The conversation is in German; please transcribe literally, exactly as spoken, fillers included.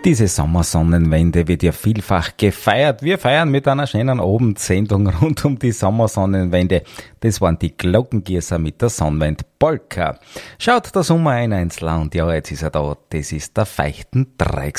Diese Sommersonnenwende wird ja vielfach gefeiert. Wir feiern mit einer schönen Abendsendung rund um die Sommersonnenwende. Das waren die Glockengießer mit der Sonnenwend Polka. Schaut der Sommer einer ins Land, ja, jetzt ist er da. Das ist der Feuchten Dreieck.